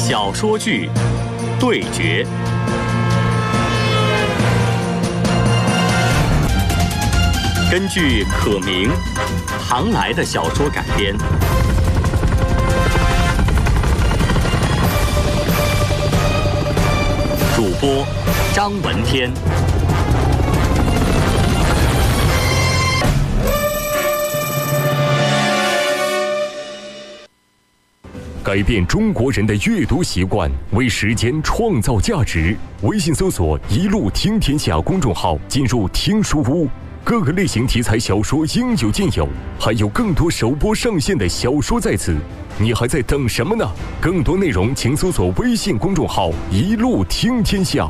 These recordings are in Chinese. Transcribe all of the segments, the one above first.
小说剧对决，根据可明、唐来的小说改编。主播张文天。 改变中国人的阅读习惯，为时间创造价值。微信搜索“一路听天下”公众号，进入听书屋，各个类型题材小说应有尽有，还有更多首播上线的小说在此。你还在等什么呢？更多内容请搜索微信公众号“一路听天下”。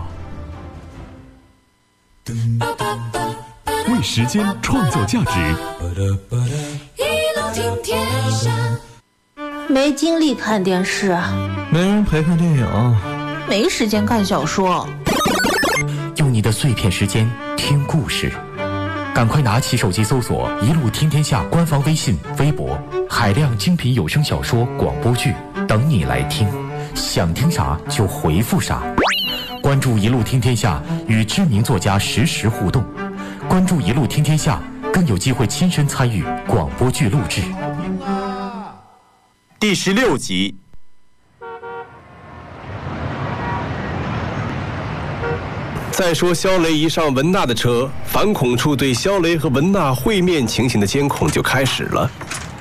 为时间创造价值。 一路听天下。 没精力看电视， 没人陪看电影， 没时间看小说。 用你的碎片时间听故事，赶快拿起手机搜索“一路听天下”官方微信、微博，海量精品有声小说、广播剧等你来听，想听啥就回复啥。关注“一路听天下”，与知名作家实时互动。关注“一路听天下”，更有机会亲身参与广播剧录制。 第16集。 再说肖雷一上文娜的车，反恐处对肖雷和文娜会面情形的监控就开始了。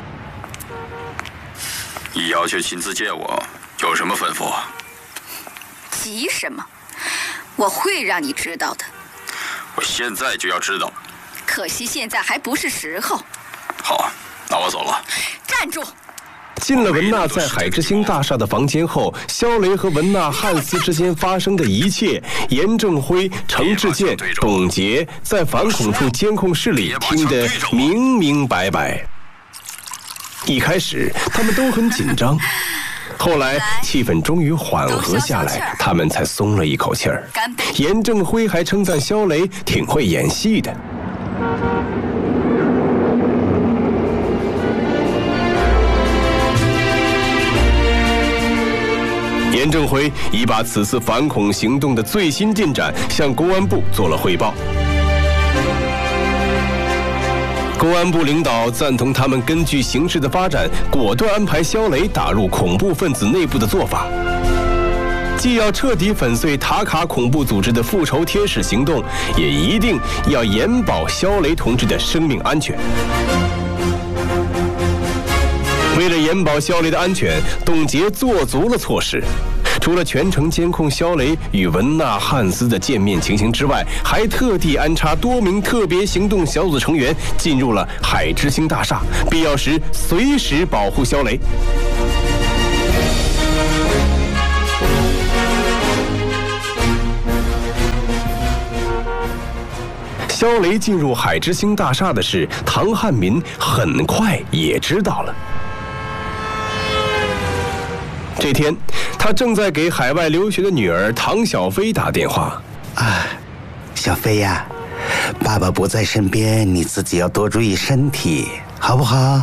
你要求亲自见我，有什么吩咐？ 急什么？我会让你知道的。 我现在就要知道。 可惜现在还不是时候。 好，那我走了。 站住！ 进了文娜在海之星大厦的房间后，肖雷和文娜、汉斯之间发生的一切，严正辉、程志健、董洁在反恐处监控室里听得明明白白。一开始他们都很紧张，后来气氛终于缓和下来，他们才松了一口气儿。严正辉还称赞肖雷挺会演戏的。严正辉已把此次反恐行动的最新进展向公安部做了汇报。公安部领导赞同他们根据形势的发展，果断安排肖雷打入恐怖分子内部的做法，既要彻底粉碎塔卡恐怖组织的复仇天使行动，也一定要严保肖雷同志的生命安全。为了严保肖雷的安全，董洁做足了措施。除了全程监控肖雷与文娜、汉斯的见面情形之外，还特地安插多名特别行动小组成员进入了海之星大厦，必要时随时保护肖雷。肖雷进入海之星大厦的事，唐汉民很快也知道了。这天，他正在给海外留学的女儿唐小飞打电话。 小飞呀，爸爸不在身边，你自己要多注意身体，好不好？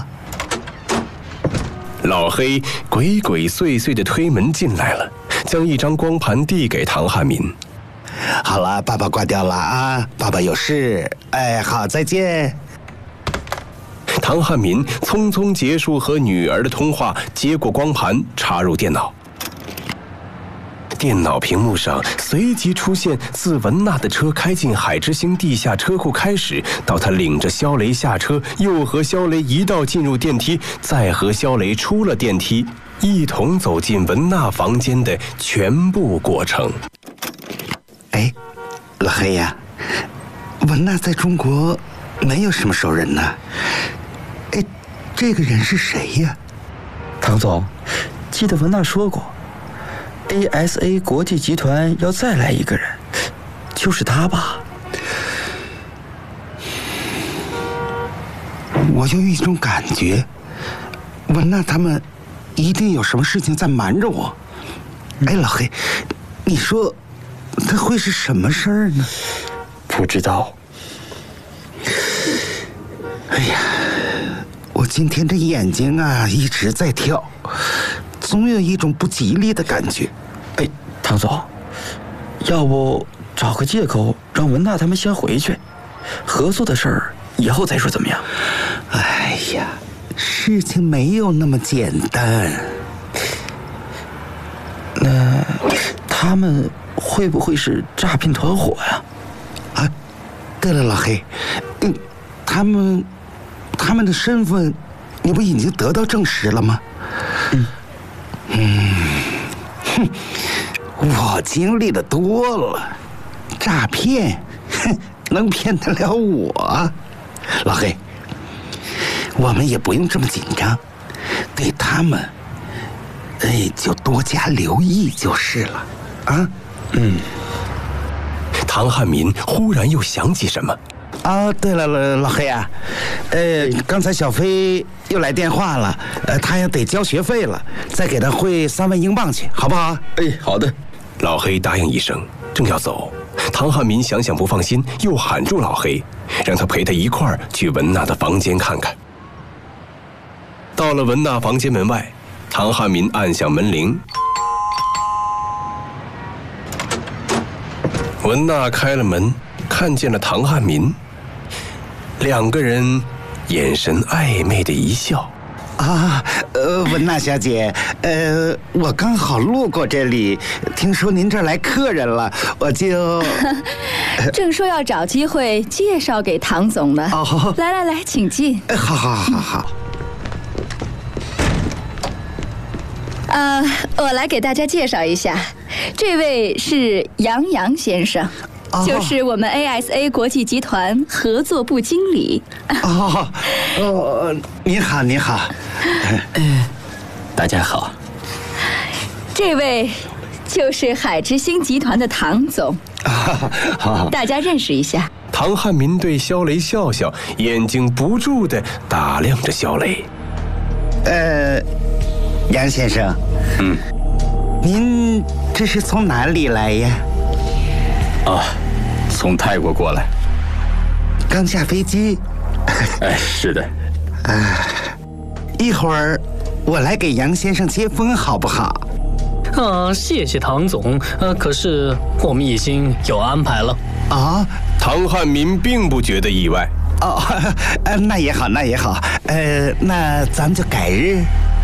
老黑鬼鬼祟祟地推门进来了，将一张光盘递给唐汉民。 好了，爸爸挂掉了啊，爸爸有事。好，再见。 唐汉民匆匆结束和女儿的通话，接过光盘插入电脑。电脑屏幕上随即出现自文娜的车开进海之星地下车库开始，到他领着肖雷下车，又和肖雷一道进入电梯，再和肖雷出了电梯，一同走进文娜房间的全部过程。 老黑呀，文娜在中国没有什么熟人呢。这个人是谁呀？ 唐总，记得文娜说过 ASA 国际集团要再来一个人，就是他吧？ 我有一种感觉，文娜他们一定有什么事情在瞒着我。老黑，你说他会是什么事儿呢？ 不知道。 我今天这眼睛啊一直在跳， 总有一种不吉利的感觉。 哎，唐总，要不找个借口让文娜他们先回去，合作的事儿以后再说，怎么样？ 哎呀，事情没有那么简单。 那他们会不会是诈骗团伙呀？ 啊，对了，老黑，他们的身份，你不已经得到证实了吗？我经历的多了，诈骗，能骗得了我？老黑，我们也不用这么紧张，对他们，就多加留意就是了，啊？ 唐汉民忽然又想起什么。 啊，对了，老黑啊，刚才小飞又来电话了，他要得交学费了，再给他汇3万英镑去，好不好？ 哎，好的。 老黑答应一声，正要走，唐汉民想想不放心，又喊住老黑，让他陪他一块儿去文娜的房间看看。到了文娜房间门外，唐汉民按响门铃。文娜开了门，看见了唐汉民，两个人眼神暧昧的一笑。 啊，文娜小姐，我刚好路过这里，听说您这儿来客人了，我就正说要找机会介绍给唐总呢。 哦， 来，请进。 好。 我来给大家介绍一下，这位是杨先生。就是我们 ASA 国际集团合作部经理。 您好。 大家好。 这位就是海之星集团的唐总。 好， 大家认识一下。 唐汉民对肖雷笑笑，眼睛不住地打量着肖雷。 杨先生，您这是从哪里来呀？ 从泰国过来。 刚下飞机？ 是的。 一会儿我来给杨先生接风，好不好？ 谢谢唐总。可是我们已经有安排了。 唐汉民并不觉得意外。 那也好。那咱们就改日。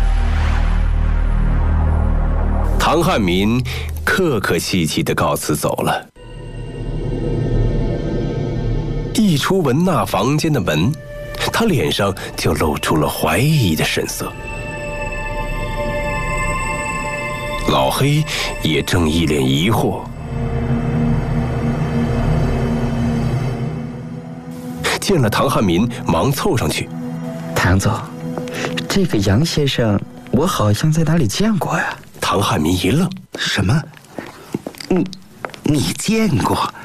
唐汉民客客气气地告辞走了。一出文娜房间的门，他脸上就露出了怀疑的神色。老黑也正一脸疑惑。见了唐汉民，忙凑上去：“ 唐总，这个杨先生，我好像在哪里见过呀？” 唐汉民一愣：“ 什么？你见过？